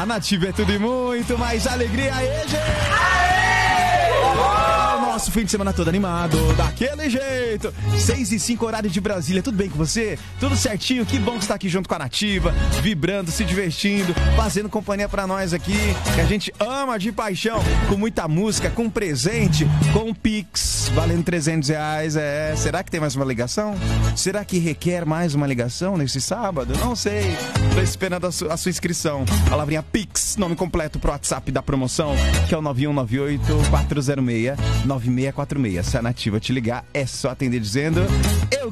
Nativa é tudo e muito mais alegria. Aê, gente! Nosso fim de semana todo animado, daquele jeito. 6h05, horário de Brasília. Tudo bem com você? Tudo certinho? Que bom que você está aqui junto com a Nativa, vibrando, se divertindo, fazendo companhia pra nós aqui, que a gente ama de paixão, com muita música, com presente, com Pix, valendo R$300. Será que tem mais uma ligação? Será que requer mais uma ligação nesse sábado? Não sei. Tô esperando a sua inscrição. Palavrinha Pix, nome completo pro WhatsApp da promoção, que é o 9198-406-9646. Se a Nativa te ligar, é só atender dizendo: eu